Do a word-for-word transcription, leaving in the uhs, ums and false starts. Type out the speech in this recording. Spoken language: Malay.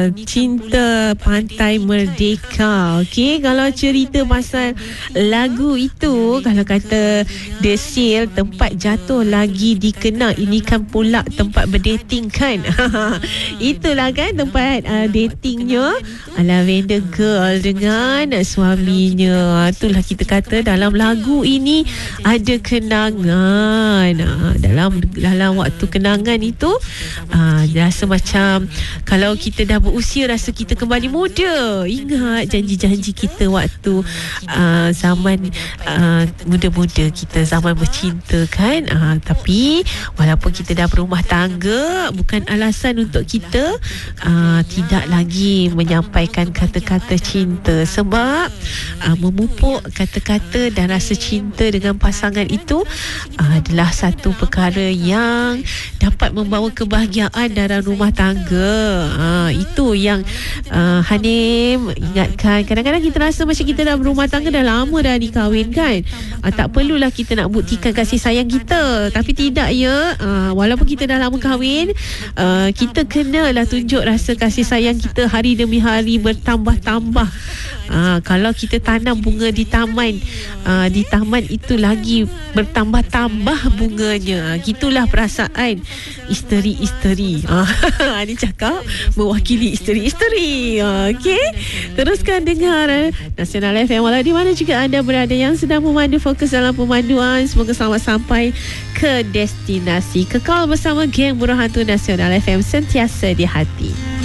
Cinta Pantai Merdeka. Okey, kalau cerita pasal lagu itu, kalau kata The Seal, tempat jatuh lagi dikenal, ini kan pula tempat berdating kan. Itulah kan tempat uh, datingnya Lavender Girl dengan suaminya. Itulah kita kata dalam lagu ini ada kenangan. Uh, dalam dalam waktu kenangan itu uh, rasa macam kalau kita dah berusia, rasa kita kembali muda. Ingat janji-janji kita waktu uh, zaman uh, muda-muda kita, zaman bercinta kan. Uh, tapi walaupun kita dah berumah tangga, bukan alasan untuk kita uh, tidak lagi menyampaikan kata-kata cinta. Sebab uh, memupuk kata-kata dan rasa cinta dengan pasangan itu uh, adalah satu perkara yang dapat membawa kebahagiaan dalam rumah tangga. Uh, itu yang uh, Hanim ingatkan. Kadang-kadang kita rasa macam kita dah berumah tangga, dah lama dah dikahwin kan. Uh, tak perlulah kita nak buktikan kasih sayang kita. Tapi tidak ya, uh, walaupun kita dah lama kahwin, uh, kita kenalah tunjuk rasa kasih sayang kita hari demi hari, bertambah-tambah. Uh, kalau kita tanam bunga di taman, uh, di taman itu lagi bertambah-tambah bunganya. Gitulah perasaan isteri-isteri. Uh, ini cakap mewakili isteri-isteri. Uh, Okey, teruskan dengar uh, Nasional F M walau di mana juga anda berada yang sedang memandu fokus dalam pemanduan. Semoga selamat sampai ke destinasi. Kekal bersama geng Burung Hantu Nasional F M, sentiasa di hati.